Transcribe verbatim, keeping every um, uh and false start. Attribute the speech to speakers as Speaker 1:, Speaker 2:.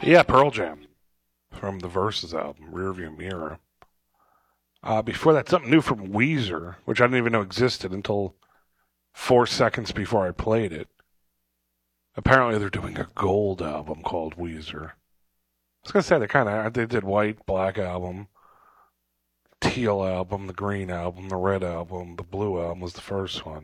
Speaker 1: Yeah, Pearl Jam from the Versus album, Rearview Mirror. Uh, before that, something new from Weezer, which I didn't even know existed until four seconds before I played it. Apparently, they're doing a gold album called Weezer. I was gonna say they kind of they did white, black album, teal album, the green album, the red album, the blue album was the first one.